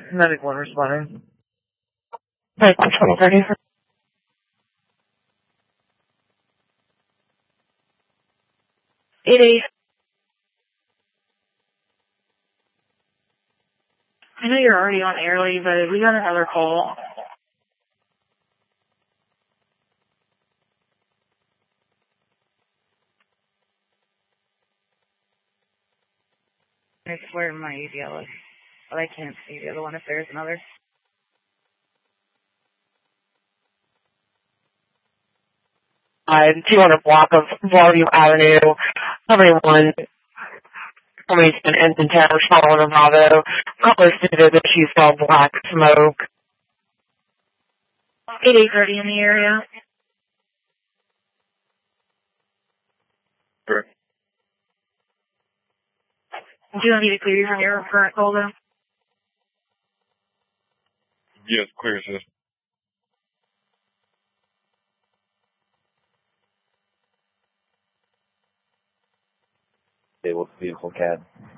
Medic 1 responding. Medic 1 8-8. I know you're already on airly, but we got another call. I swear to my ADL, but I can't see the other one if there's another. I'm 200 block of Volume Avenue, everyone. Somebody's been Ensign Tower, following a Bravo. Cutlass stated that she saw black smoke. 8830 in the area. Sure. Do you want me to clear you from your current call, though? Yes, clear, sis. Stable vehicle CAD.